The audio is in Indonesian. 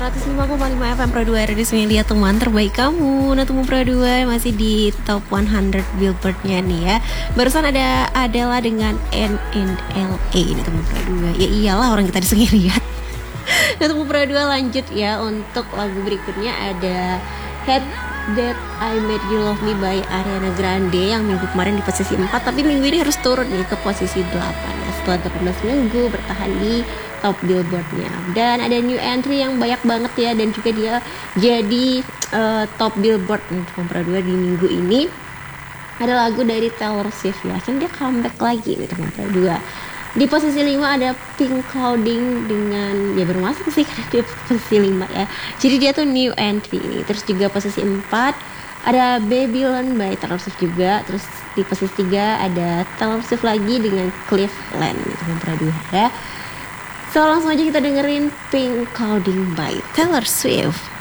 105,5 FM Pro 2 Radio Semilia, teman terbaik kamu. Nah, teman Pro 2 masih di top 100 Billboard-nya nih ya. Barusan ada Adele dengan NNLA ini teman Pro 2. Ya iyalah, orang kita disini lihat. Nah, teman Pro 2 lanjut ya. Untuk lagu berikutnya ada Head That I Made You Love Me by Ariana Grande yang minggu kemarin di posisi 4, tapi minggu ini harus turun nih ke posisi 8. Nah, setelah 18 minggu bertahan di top Billboard-nya. Dan ada new entry yang banyak banget ya, dan juga dia jadi top Billboard nomor 2 di minggu ini. Ada lagu dari Taylor Swift ya, kan dia comeback lagi nih nomor 2. Di posisi 5 ada Pink Clouding dengan, ya baru masuk sih karena dia posisi 5 ya. Jadi dia tuh new entry nih. Terus juga posisi 4 ada Babylon by Taylor Swift juga. Terus di posisi 3 ada Taylor Swift lagi dengan Cleveland gitu nomor 2 ya. So langsung aja kita dengerin Pink Clouding by Taylor Swift.